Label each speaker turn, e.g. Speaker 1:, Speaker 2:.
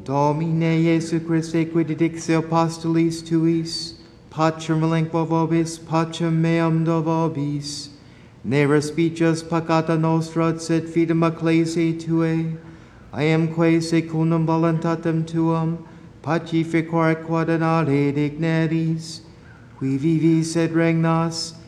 Speaker 1: Domine Iesu Christe quid dixi apostolis tuis, pacem elenco vobis, pacem meam do vobis, ne respices peccata nostra, sed fidem ecclesiae Tuae, iamque secundum voluntatem Tuam, pacificare quod in ade digneris, qui vivis et regnas,